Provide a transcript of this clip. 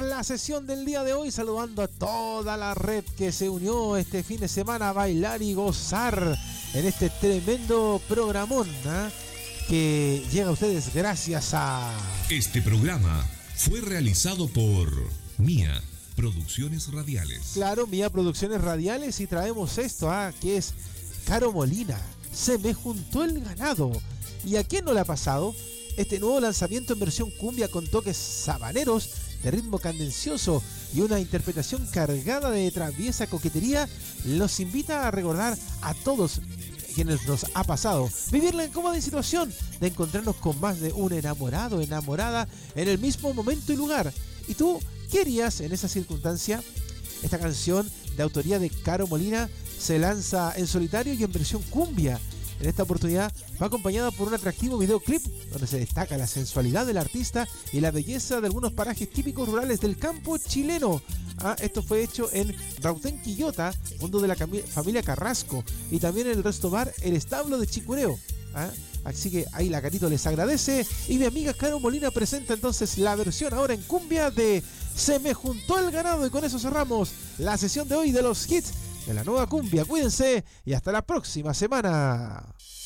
la sesión del día de hoy, saludando a toda la red que se unió este fin de semana a bailar y gozar en este tremendo programón, ¿eh? Que llega a ustedes gracias a... Este programa fue realizado por Mía Producciones Radiales. Claro, Mía Producciones Radiales, y traemos esto, que es Caro Molina, Se me juntó el ganado. ¿Y a quién no le ha pasado? Este nuevo lanzamiento en versión cumbia con toques sabaneros, de ritmo cadencioso y una interpretación cargada de traviesa coquetería, los invita a recordar a todos quienes nos ha pasado vivir la incómoda situación de encontrarnos con más de un enamorado o enamorada en el mismo momento y lugar. ¿Y tú qué harías en esa circunstancia? Esta canción, de autoría de Caro Molina, se lanza en solitario y en versión cumbia. En esta oportunidad va acompañada por un atractivo videoclip donde se destaca la sensualidad del artista y la belleza de algunos parajes típicos rurales del campo chileno. Esto fue hecho en Rautén, Quillota, fondo de la familia Carrasco, y también en el resto bar El Establo de Chicureo. Así que ahí la Carito les agradece, y mi amiga Caro Molina presenta entonces la versión ahora en cumbia de Se me juntó el ganado, y con eso cerramos la sesión de hoy de los hits de la nueva cumbia. Cuídense y hasta la próxima semana.